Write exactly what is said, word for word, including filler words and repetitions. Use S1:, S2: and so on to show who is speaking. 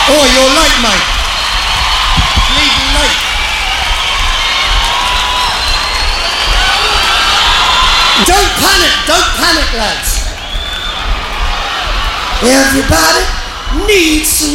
S1: Oh, you're late, mate. Leaving late. Don't panic, don't panic, lads. Everybody needs some